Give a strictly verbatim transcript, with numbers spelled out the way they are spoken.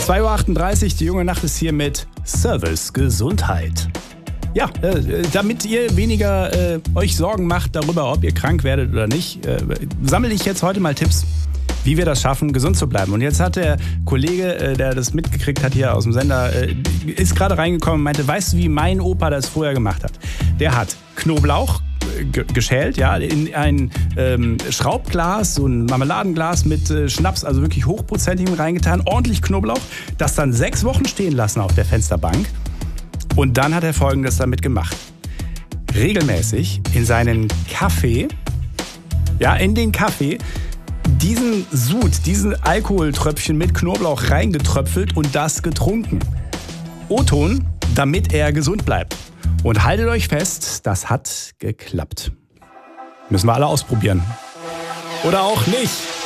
zwei Uhr achtunddreißig, die junge Nacht ist hier mit Service Gesundheit. Ja, äh, damit ihr weniger äh, euch Sorgen macht darüber, ob ihr krank werdet oder nicht, äh, sammle ich jetzt heute mal Tipps, wie wir das schaffen, gesund zu bleiben. Und jetzt hat der Kollege, äh, der das mitgekriegt hat hier aus dem Sender, äh, ist gerade reingekommen und meinte, weißt du, wie mein Opa das früher gemacht hat? Der hat Knoblauch äh, geschält, ja, in ein ähm, Schraubglas, so ein Marmeladenglas mit äh, Schnaps, also wirklich hochprozentigem reingetan, ordentlich Knoblauch, das dann sechs Wochen stehen lassen auf der Fensterbank. Und dann hat er Folgendes damit gemacht. Regelmäßig in seinen Kaffee, ja, in den Kaffee, diesen Sud, diesen Alkoholtröpfchen mit Knoblauch reingetröpfelt und das getrunken. O-Ton, damit er gesund bleibt. Und haltet euch fest, das hat geklappt. Müssen wir alle ausprobieren. Oder auch nicht.